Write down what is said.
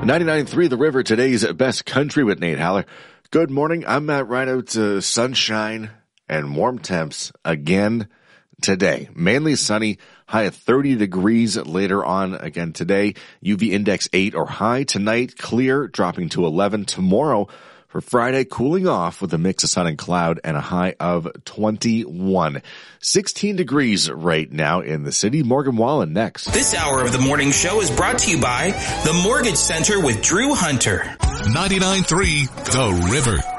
99.3 The River, today's best country with Nate Haller. Good morning. I'm Matt Rhino. To sunshine and warm temps again today. Mainly sunny, high of 30 degrees later on again today. UV index 8 or high. Tonight, clear, dropping to 11. Tomorrow, for Friday, cooling off with a mix of sun and cloud and a high of 21. 16 degrees right now in the city. Morgan Wallen next. This hour of the morning show is brought to you by the Mortgage Center with Drew Hunter. 99.3 The River.